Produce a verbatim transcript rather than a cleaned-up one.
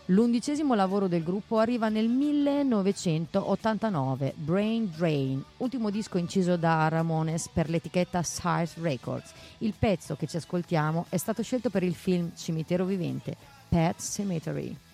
L'undicesimo lavoro del gruppo arriva nel millenovecentottantanove, Brain Drain, ultimo disco inciso da Ramones per l'etichetta Sire Records. Il pezzo che ci ascoltiamo è stato scelto per il film Cimitero Vivente, Pet Cemetery.